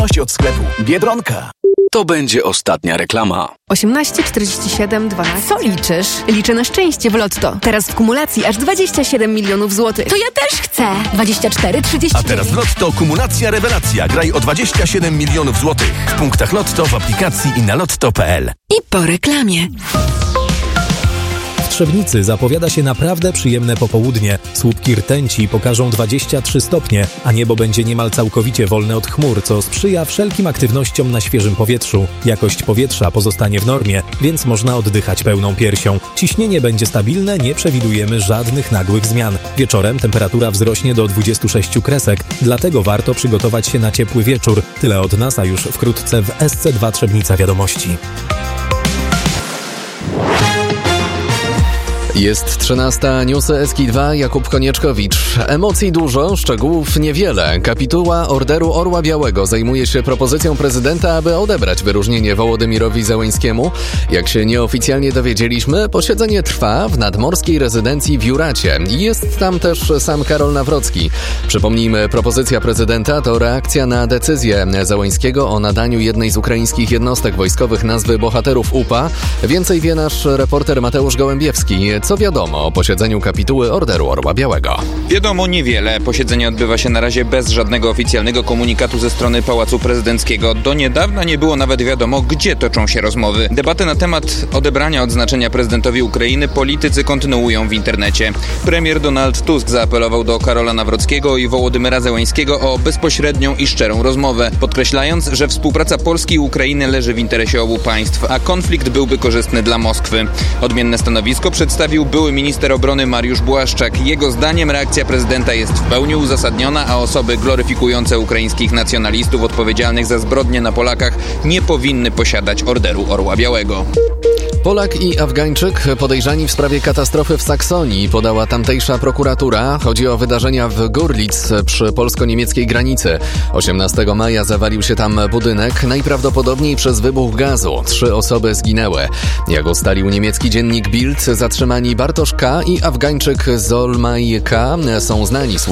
od sklepu Biedronka. To będzie ostatnia reklama. 18, 47, 12. Co liczysz? Liczę na szczęście w Lotto. Teraz w kumulacji aż 27 milionów złotych. To ja też chcę. 24, 30. A teraz w Lotto kumulacja rewelacja. Graj o 27 milionów złotych. W punktach Lotto, w aplikacji i na lotto.pl. I po reklamie. W Trzebnicy zapowiada się naprawdę przyjemne popołudnie. Słupki rtęci pokażą 23 stopnie, a niebo będzie niemal całkowicie wolne od chmur, co sprzyja wszelkim aktywnościom na świeżym powietrzu. Jakość powietrza pozostanie w normie, więc można oddychać pełną piersią. Ciśnienie będzie stabilne, nie przewidujemy żadnych nagłych zmian. Wieczorem temperatura wzrośnie do 26 kresek, dlatego warto przygotować się na ciepły wieczór. Tyle od nas, a już wkrótce w SC2 Trzebnica Wiadomości. Jest 13, newsy SK2, Jakub Konieczkowicz. Emocji dużo, szczegółów niewiele. Kapituła Orderu Orła Białego zajmuje się propozycją prezydenta, aby odebrać wyróżnienie Wołodymyrowi Zełenskiemu. Jak się nieoficjalnie dowiedzieliśmy, posiedzenie trwa w nadmorskiej rezydencji w Juracie. Jest tam też sam Karol Nawrocki. Przypomnijmy, propozycja prezydenta to reakcja na decyzję Zełenskiego o nadaniu jednej z ukraińskich jednostek wojskowych nazwy bohaterów UPA. Więcej wie nasz reporter Mateusz Gołębiewski. Co wiadomo o posiedzeniu kapituły Orderu Orła Białego? Wiadomo niewiele. Posiedzenie odbywa się na razie bez żadnego oficjalnego komunikatu ze strony Pałacu Prezydenckiego. Do niedawna nie było nawet wiadomo, gdzie toczą się rozmowy. Debaty na temat odebrania odznaczenia prezydentowi Ukrainy politycy kontynuują w internecie. Premier Donald Tusk zaapelował do Karola Nawrockiego i Wołodymyra Zełenskiego o bezpośrednią i szczerą rozmowę, podkreślając, że współpraca Polski i Ukrainy leży w interesie obu państw, a konflikt byłby korzystny dla Moskwy. Odmienne stanowisko przedstawił były minister obrony Mariusz Błaszczak. Jego zdaniem reakcja prezydenta jest w pełni uzasadniona, a osoby gloryfikujące ukraińskich nacjonalistów odpowiedzialnych za zbrodnie na Polakach nie powinny posiadać Orderu Orła Białego. Polak i Afgańczyk podejrzani w sprawie katastrofy w Saksonii, podała tamtejsza prokuratura. Chodzi o wydarzenia w Görlitz przy polsko-niemieckiej granicy. 18 maja zawalił się tam budynek, najprawdopodobniej przez wybuch gazu. 3 osoby zginęły. Jak ustalił niemiecki dziennik Bild, zatrzymani Bartosz K. i Afgańczyk Zolmaj K. są znani